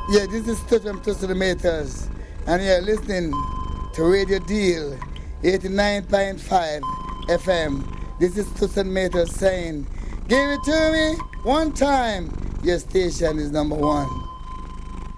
Yeah, this is Steve from Tussle Meters, and you're listening to Radio Deal 89.5 FM. This is Tussle Meters saying, give it to me one time. Your station is number one.